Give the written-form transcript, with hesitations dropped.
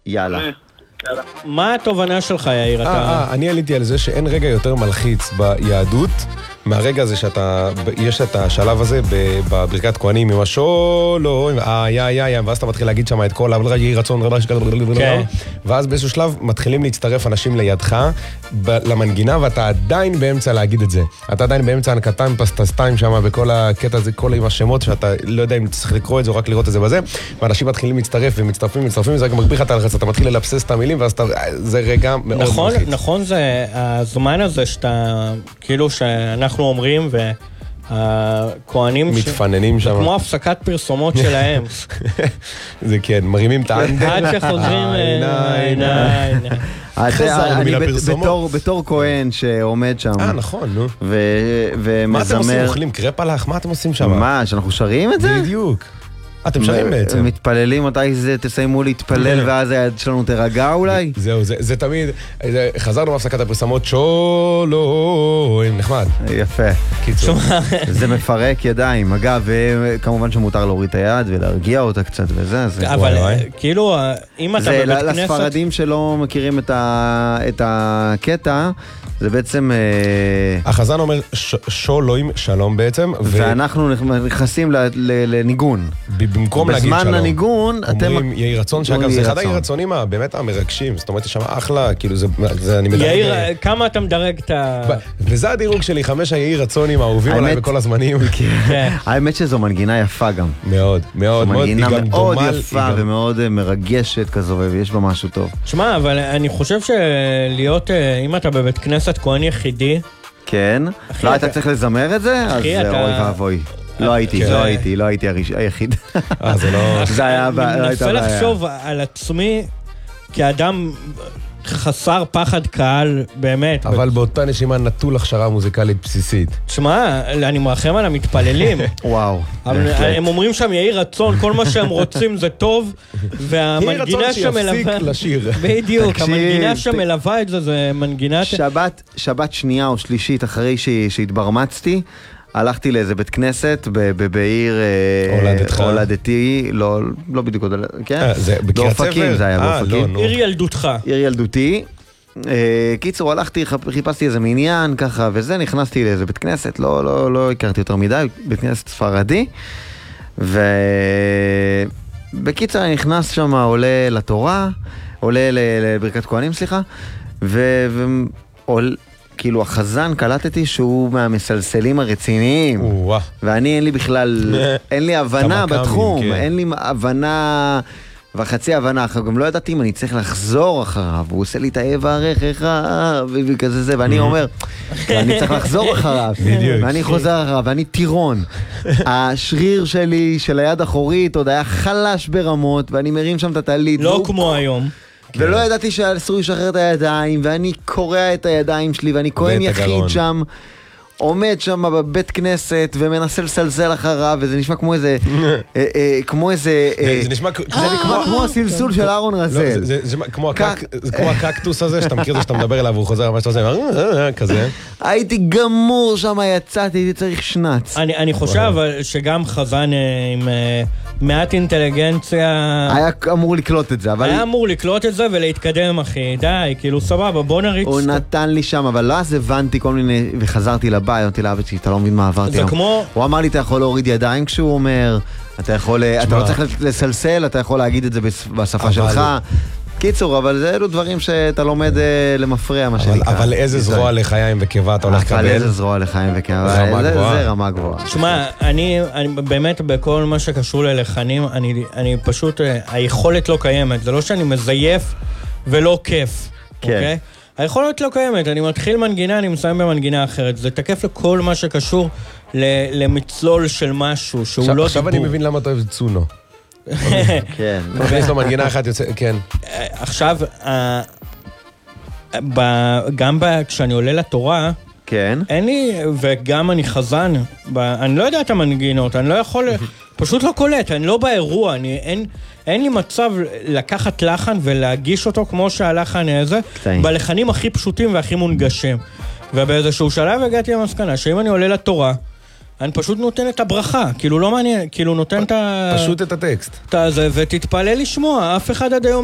יאללה. מה התובנה שלך, יאיר? אני עליתי על זה שאין רגע יותר מלחיץ ביהדות מהרגע הזה יש את השלב הזה בברכת כהנים עם השולו, ואז אתה מתחיל להגיד שם את כל יהי רצון, ואז באיזשהו שלב מתחילים להצטרף אנשים לידך למנגינה, ואתה עדיין באמצע להגיד את זה. אתה עדיין באמצע הנקתיים פסטסטיים שם בכל הקטע הזה, כל עם השמות, שאתה לא יודע אם צריך לקרוא את זה או רק לראות את זה בזה, ואנשים מתחילים להצטרף ומצטרפים, וזה רק מגביר לך את הלחץ, אתה מתחיל לפסס את המילים, ואז זה רגע מאוד מלחיץ. נכון, זה הזמן הזה שאתה, כאילו שאנחנו אומרים, והכהנים מתפננים שם. זה כמו הפסקת פרסומות שלהם. זה כן, מרימים את האנדר. עד שחוזרים, אני בתור כהן שעומד שם. נכון, נו. ומזמר. מה אתם עושים? אוכלים קרפ הלך? מה אתם עושים שם? מה, שאנחנו שרים את זה? בדיוק. אתם שרים בעצם. מתפללים מתי זה תסיימו להתפלל ואז היד שלנו תרגע אולי? זהו, זה תמיד, חזרנו בהפסקת הפרסמות, שולו, נחמד. יפה. קיצור. זה מפרק ידיים. אגב, כמובן שמותר להוריד את היד ולהרגיע אותה קצת וזה. אבל כאילו, אם אתה בבית כנסת... לספרדים שלא מכירים את הקטע, זה בעצם... החזן אומר שולוים שלום בעצם. ואנחנו נכנסים לניגון. במקום להגיד שלום. בזמן הניגון, אומרים יהי רצון, שאגב, זה אחד היהי רצונים באמת המרגשים. זאת אומרת, יש שם אחלה, כאילו זה אני מדרג... יהיר, כמה אתה מדרג את ה... וזה הדירוג שלי, 5 היהי רצונים האהובים עליי בכל הזמנים. האמת שזו מנגינה יפה גם. מאוד, מאוד, מאוד. מנגינה מאוד יפה ומאוד מרגשת כזו, ויש בה משהו טוב. תשמע, אבל אני חושב שלהיות, אם אתה בבית כנסת כהן יחידי... כן. לא, אתה צריך לזמר את זה? אז אוי ואבוי. לא הייתי היחיד. זה לא... זה היה... אני מנסה לחשוב על עצמי כאדם חסר פחד קהל, באמת. אבל באותה נשימה נטול הכשרה מוזיקלית בסיסית. תשמע, אני מרחם על המתפללים. וואו. הם אומרים שם יהי רצון, כל מה שהם רוצים זה טוב, והמנגינה שיפסיק לשיר. בדיוק, המנגינה שמלווה את זה, זה מנגינה... שבת שנייה או שלישית אחרי שהתברמצתי, הלכתי לאיזה בית כנסת בעיר הולדתי, לא בדיוק, כן? באופקים, זה היה באופקים. עיר ילדותך. עיר ילדותי. קיצור, הלכתי, חיפשתי איזה מעניין ככה, וזה, נכנסתי לאיזה בית כנסת, לא הכרתי יותר מדי, בית כנסת ספרדי, ובקיצור, אני נכנס שם, עולה לתורה, עולה לברכת כהנים, סליחה, כאילו החזן קלטתי שהוא מהמסלסלים הרציניים, ואני אין לי בכלל, אין לי הבנה בתחום, אין לי הבנה וחצי הבנה, גם לא ידעתי אם אני צריך לחזור אחריו, הוא עושה לי את האברך וכזה זה, ואני אומר, אני צריך לחזור אחריו, ואני חוזר אחריו, ואני טירון. השריר שלי של היד אחורית עוד היה חלש ברמות, ואני מרים שם את הטלית. לא כמו היום. ולא ידעתי שאסור לשחרר את הידיים, ואני קורע את הידיים שלי, ואני כהן יחיד שם, עומד שם בבית כנסת, ומנסה לסלסל אחריו, וזה נשמע כמו איזה, זה נשמע כמו הסלסול של אהרון רזל. זה כמו הקקטוס הזה, שאתה מכיר זה שאתה מדבר אליו, והוא חוזר, מה שאתה עושה, כזה. הייתי גמור שם, יצאתי, הייתי צריך שנץ. אני חושב שגם חזן עם מעט אינטליגנציה... היה אמור לקלוט את זה, אבל... היה אמור לקלוט את זה ולהתקדם, אחי. די, כאילו סבבה, בוא נריץ. הוא נתן לי שם, אבל לא אז הבנתי כל מיני... וחזרתי לבית, אמרתי לאבא שלי, אתה לא מבין מה עברתי. זה כמו... הוא אמר לי, אתה יכול להוריד ידיים כשהוא אומר, אתה לא צריך לסלסל, אתה יכול להגיד את זה בשפה שלך. קיצור, אבל זה אלו דברים שאתה לומד למפרע, מה שנקרא. אבל איזה זרוע לחיים וקיבה אתה הולך לקבל? אבל איזה זרוע לחיים וקיבה, זה רמה גבוהה. תשמע, אני באמת בכל מה שקשור ללחנים, אני פשוט, היכולת לא קיימת. זה לא שאני מזייף ולא כיף, אוקיי? היכולת לא קיימת. אני מתחיל מנגינה, אני מסיים במנגינה אחרת. זה תקף לכל מה שקשור למצלול של משהו, שהוא לא דיבור. עכשיו אני מבין למה אתה אוהב צונו. כן. מכניס לו מנגינה אחת יוצא, כן. עכשיו, גם כשאני עולה לתורה, כן. אין לי, וגם אני חזן, אני לא יודע את המנגינות, אני לא יכול, פשוט לא קולט, אני לא באירוע, אין לי מצב לקחת לחן ולהגיש אותו כמו שהלחן איזה, בלחנים הכי פשוטים והכי מונגשים. ובאיזשהו שלב הגעתי למסקנה, שאם אני עולה לתורה, אני פשוט נותן את הברכה, כאילו לא מעניין, כאילו נותן את ה... פשוט את הטקסט. ותתפלל לשמוע, אף אחד עד היום